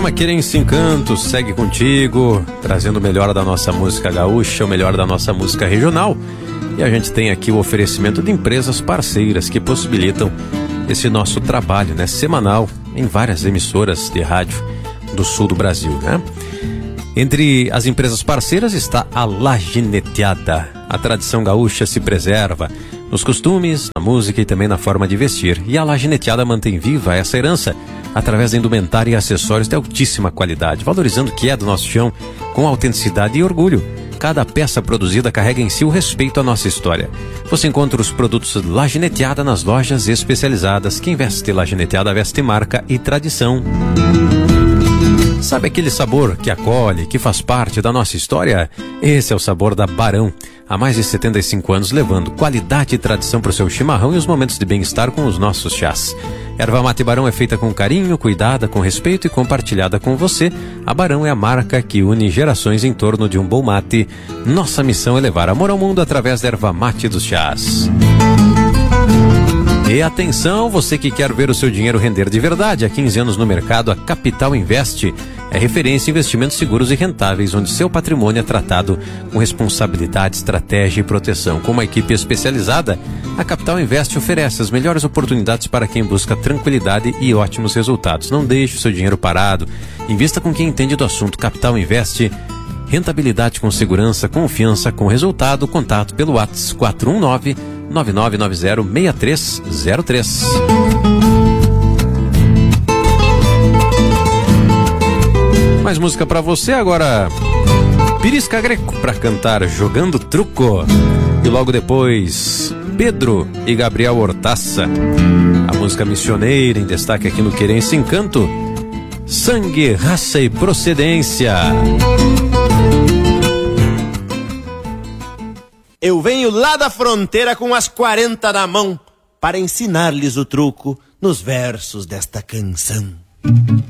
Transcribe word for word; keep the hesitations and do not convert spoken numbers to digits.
programa Querência Encanto segue contigo, trazendo o melhor da nossa música gaúcha, o melhor da nossa música regional. E a gente tem aqui o oferecimento de empresas parceiras que possibilitam esse nosso trabalho, né, semanal em várias emissoras de rádio do sul do Brasil, né? Entre as empresas parceiras está a Lagineteada. A tradição gaúcha se preserva nos costumes, na música e também na forma de vestir. E a Lagineteada mantém viva essa herança através da indumentária e acessórios de altíssima qualidade, valorizando o que é do nosso chão com autenticidade e orgulho. Cada peça produzida carrega em si o respeito à nossa história. Você encontra os produtos Lagineteada nas lojas especializadas. Quem veste Lagineteada veste marca e tradição. Sabe aquele sabor que acolhe, que faz parte da nossa história? Esse é o sabor da Barão. Há mais de setenta e cinco anos levando qualidade e tradição para o seu chimarrão e os momentos de bem-estar com os nossos chás. Erva mate Barão é feita com carinho, cuidada, com respeito e compartilhada com você. A Barão é a marca que une gerações em torno de um bom mate. Nossa missão é levar amor ao mundo através da erva mate dos chás. E atenção, você que quer ver o seu dinheiro render de verdade. Há quinze anos no mercado, a Capital Invest é referência em investimentos seguros e rentáveis, onde seu patrimônio é tratado com responsabilidade, estratégia e proteção. Com uma equipe especializada, a Capital Invest oferece as melhores oportunidades para quem busca tranquilidade e ótimos resultados. Não deixe o seu dinheiro parado. Invista com quem entende do assunto. Capital Invest, rentabilidade com segurança, confiança com resultado. Contato pelo WhatsApp quatro um nove, nove nove nove zero, seis três zero três. Mais música pra você agora. Pirisca Greco pra cantar Jogando Truco. E logo depois, Pedro e Gabriel Hortaça. A música missioneira em destaque aqui no Querência Encanto. Sangue, raça e procedência. Eu venho lá da fronteira com as quarenta na mão para ensinar-lhes o truco nos versos desta canção.